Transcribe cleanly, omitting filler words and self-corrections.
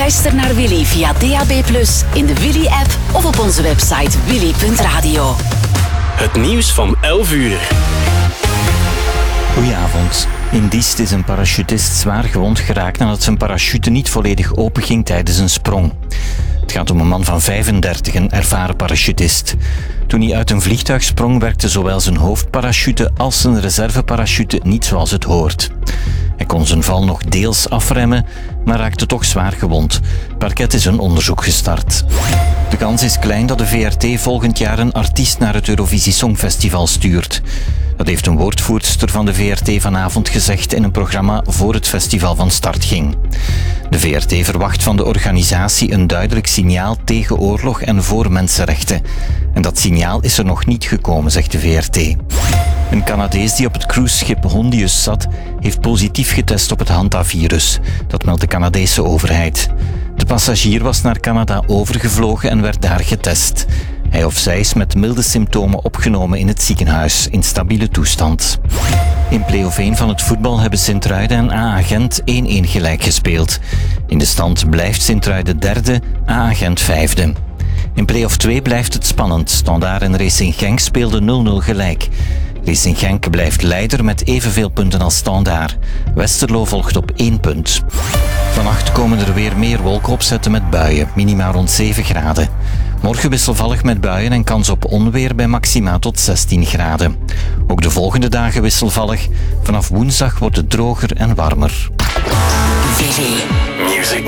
Luister naar Willy via DAB+, in de Willy-app of op onze website willy.radio. Het nieuws van 11 uur. Goedenavond. In Diest is een parachutist zwaar gewond geraakt nadat zijn parachute niet volledig openging tijdens een sprong. Het gaat om een man van 35, een ervaren parachutist. Toen hij uit een vliegtuig sprong, werkte zowel zijn hoofdparachute als zijn reserveparachute niet zoals het hoort. Hij kon zijn val nog deels afremmen, maar raakte toch zwaar gewond. Parket is een onderzoek gestart. De kans is klein dat de VRT volgend jaar een artiest naar het Eurovisie Songfestival stuurt. Dat heeft een woordvoerster van de VRT vanavond gezegd in een programma voor het festival van start ging. De VRT verwacht van de organisatie een duidelijk signaal tegen oorlog en voor mensenrechten. En dat signaal is er nog niet gekomen, zegt de VRT. Een Canadees die op het cruiseschip Hondius zat, heeft positief getest op het hantavirus. Dat meldt de Canadese overheid. De passagier was naar Canada overgevlogen en werd daar getest. Hij of zij is met milde symptomen opgenomen in het ziekenhuis, in stabiele toestand. In play-off 1 van het voetbal hebben Sint-Truiden en AA Gent 1-1 gelijk gespeeld. In de stand blijft Sint-Truiden derde, AA Gent vijfde. In play-off 2 blijft het spannend. Standaard en Racing Genk speelden 0-0 gelijk. Racing Genk blijft leider met evenveel punten als Standaard. Westerlo volgt op 1 punt. Vannacht komen er weer meer wolkenopzetten met buien, minima rond 7 graden. Morgen wisselvallig met buien en kans op onweer bij maxima tot 16 graden. Ook de volgende dagen wisselvallig. Vanaf woensdag wordt het droger en warmer. Music